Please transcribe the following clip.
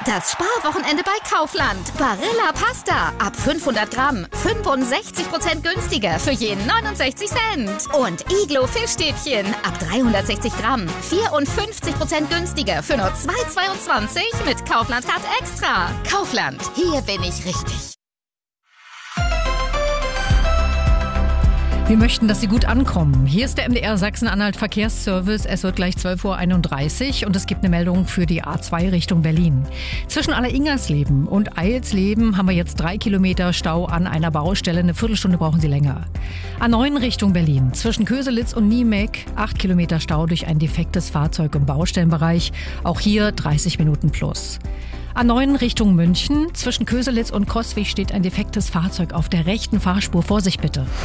Das Sparwochenende bei Kaufland. Barilla Pasta ab 500 Gramm. 65% günstiger für je 69 Cent. Und Iglo Fischstäbchen ab 360 Gramm. 54% günstiger für nur 2,22 mit Kaufland Card Extra. Kaufland, hier bin ich richtig. Wir möchten, dass Sie gut ankommen. Hier ist der MDR Sachsen-Anhalt Verkehrsservice. Es wird gleich 12:31 Uhr und es gibt eine Meldung für die A2 Richtung Berlin. Zwischen Alleringersleben und Eilsleben haben wir jetzt 3 Kilometer Stau an einer Baustelle. Eine Viertelstunde brauchen Sie länger. A9 Richtung Berlin. Zwischen Köselitz und Niemek 8 Kilometer Stau durch ein defektes Fahrzeug im Baustellenbereich. Auch hier 30 Minuten plus. A9 Richtung München. Zwischen Köselitz und Coswig steht ein defektes Fahrzeug auf der rechten Fahrspur. Vorsicht bitte.